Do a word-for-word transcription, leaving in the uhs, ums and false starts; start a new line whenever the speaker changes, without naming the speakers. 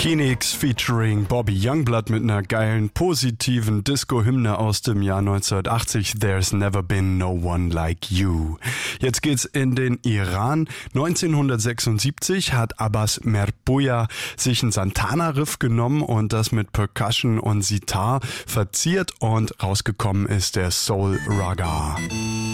Kenix featuring Bobby Youngblood mit einer geilen, positiven Disco-Hymne aus dem Jahr neunzehnhundertachtzig. There's never been no one like you. Jetzt geht's in den Iran. neunzehnhundertsechsundsiebzig hat Abbas Merpoya sich einen Santana-Riff genommen und das mit Percussion und Sitar verziert und rausgekommen ist der Soul Raga.